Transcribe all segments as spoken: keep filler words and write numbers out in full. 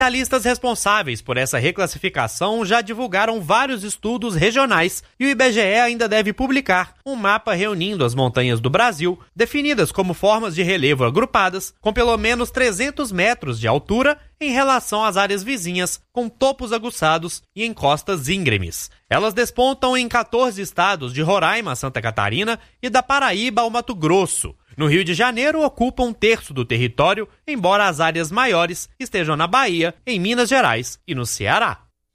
Especialistas responsáveis por essa reclassificação já divulgaram vários estudos regionais e o I B G E ainda deve publicar um mapa reunindo as montanhas do Brasil, definidas como formas de relevo agrupadas, com pelo menos trezentos metros de altura em relação às áreas vizinhas, com topos aguçados e encostas íngremes. Elas despontam em quatorze estados de Roraima, Santa Catarina e da Paraíba ao Mato Grosso. No Rio de Janeiro, ocupa um terço do território, embora as áreas maiores estejam na Bahia, em Minas Gerais e no Ceará.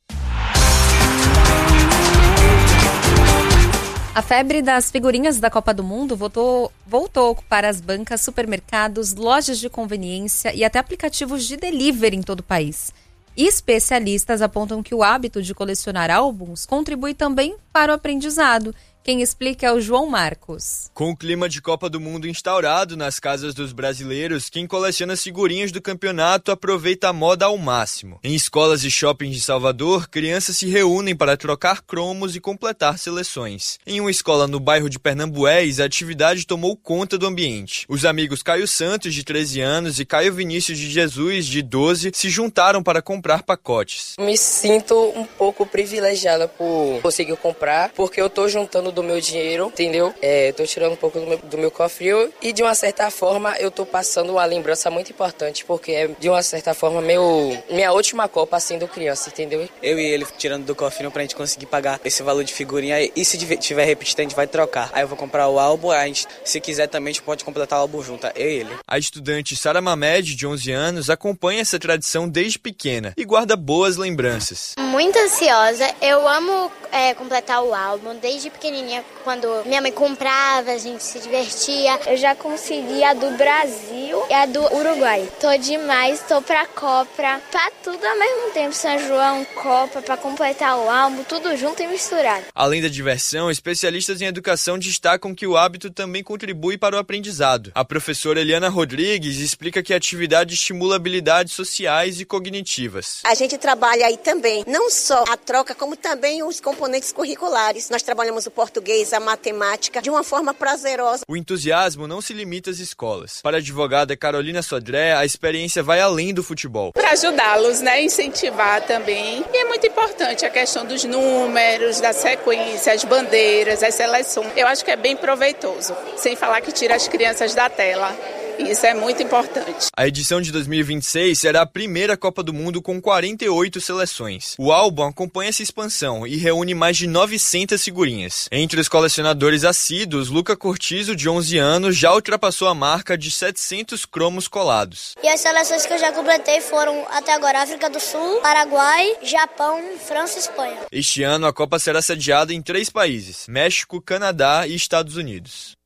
A febre das figurinhas da Copa do Mundo voltou, voltou a ocupar as bancas, supermercados, lojas de conveniência e até aplicativos de delivery em todo o país. E especialistas apontam que o hábito de colecionar álbuns contribui também para o aprendizado. Quem explica é o João Marcos. Com o clima de Copa do Mundo instaurado nas casas dos brasileiros, quem coleciona figurinhas do campeonato aproveita a moda ao máximo. Em escolas e shoppings de Salvador, crianças se reúnem para trocar cromos e completar seleções. Em uma escola no bairro de Pernambués, a atividade tomou conta do ambiente. Os amigos Caio Santos, de treze anos, e Caio Vinícius de Jesus, de doze, se juntaram para comprar pacotes. Me sinto um pouco privilegiada por conseguir comprar, porque eu tô juntando do meu dinheiro, entendeu? É, tô tirando um pouco do meu, do meu cofrinho e de uma certa forma eu tô passando uma lembrança muito importante, porque é de uma certa forma meu, minha última Copa assim do criança, entendeu? Eu e ele tirando do cofrinho pra gente conseguir pagar esse valor de figurinha e se tiver repetido a gente vai trocar. Aí eu vou comprar o álbum, a gente, se quiser também a gente pode completar o álbum junto, eu e ele. A estudante Sara Mamed, de onze anos, acompanha essa tradição desde pequena e guarda boas lembranças. Muito ansiosa, eu amo é, completar o álbum desde pequenininha. Quando minha mãe comprava, a gente se divertia. Eu já consegui a do Brasil e a do Uruguai. Tô demais, tô pra Copa, pra tudo ao mesmo tempo. São João, Copa, pra completar o álbum, tudo junto e misturado. Além da diversão, especialistas em educação destacam que o hábito também contribui para o aprendizado. A professora Eliana Rodrigues explica que a atividade estimula habilidades sociais e cognitivas. A gente trabalha aí também, não só a troca, como também os componentes curriculares. Nós trabalhamos o português, a matemática, de uma forma prazerosa. O entusiasmo não se limita às escolas. Para a advogada Carolina Sodré, a experiência vai além do futebol. Para ajudá-los, né, incentivar também. E é muito importante a questão dos números, da sequência, as bandeiras, as seleções. Eu acho que é bem proveitoso, sem falar que tira as crianças da tela. Isso é muito importante. A edição de dois mil e vinte e seis será a primeira Copa do Mundo com quarenta e oito seleções. O álbum acompanha essa expansão e reúne mais de novecentas figurinhas. Entre os colecionadores assíduos, Luca Cortizo, de onze anos, já ultrapassou a marca de setecentos cromos colados. E as seleções que eu já completei foram até agora África do Sul, Paraguai, Japão, França e Espanha. Este ano a Copa será sediada em três países: México, Canadá e Estados Unidos.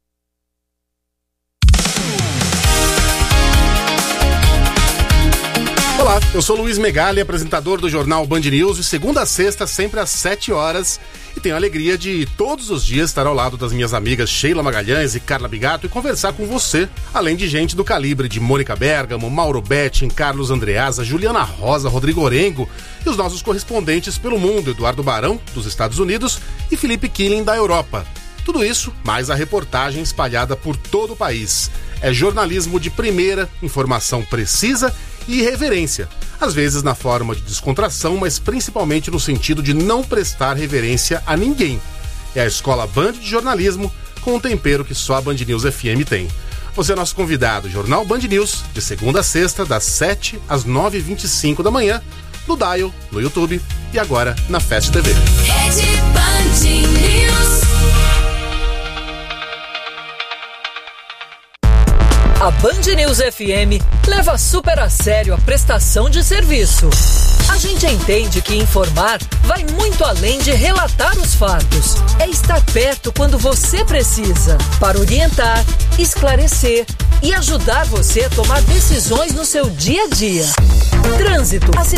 Olá, eu sou Luiz Megali, apresentador do jornal Band News, de segunda a sexta, sempre às sete horas, e tenho a alegria de todos os dias estar ao lado das minhas amigas Sheila Magalhães e Carla Bigato e conversar com você, além de gente do calibre de Mônica Bergamo, Mauro Betting, Carlos Andreasa, Juliana Rosa, Rodrigo Orengo e os nossos correspondentes pelo mundo, Eduardo Barão, dos Estados Unidos, e Felipe Killing, da Europa. Tudo isso, mais a reportagem espalhada por todo o país. É jornalismo de primeira, informação precisa e irreverência. Às vezes na forma de descontração, mas principalmente no sentido de não prestar reverência a ninguém. É a Escola Band de Jornalismo, com um tempero que só a Band News F M tem. Você é nosso convidado, Jornal Band News, de segunda a sexta, das sete às nove e vinte e cinco da manhã, no Dial, no YouTube e agora na Fast T V. Rede Band News. A Band News F M leva super a sério a prestação de serviço. A gente entende que informar vai muito além de relatar os fatos. É estar perto quando você precisa, para orientar, esclarecer e ajudar você a tomar decisões no seu dia a dia. Trânsito, acidente.